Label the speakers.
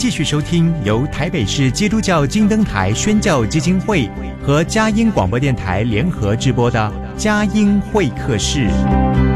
Speaker 1: 继续收听由台北市基督教金灯台宣教基金会和佳音广播电台联合制播的佳音会客室。